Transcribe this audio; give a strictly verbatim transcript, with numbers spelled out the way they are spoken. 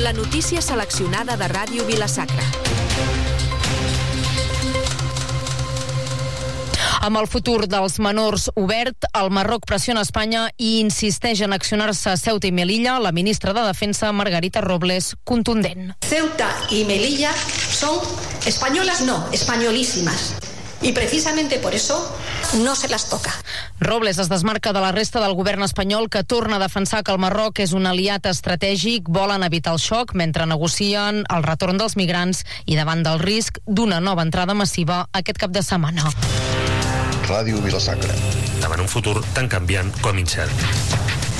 La notícia seleccionada de Ràdio Vila-sacra. Amb el futur dels menors obert, el Marroc pressiona Espanya i insisteix en accionar-se a Ceuta i Melilla. La ministra de Defensa, Margarita Robles, contundent. Ceuta y Melilla son españolas, no, españolísimas. Y precisamente por eso no se las toca. Robles es desmarca de la resta del govern espanyol, que torna a defensar que el Marroc és un aliat estratègic. Volen evitar el xoc mentre negocien el retorn dels migrants i davant del risc d'una nova entrada massiva aquest cap de setmana. Ràdio Vila-sacra. Davant un futur tan canviant com incert.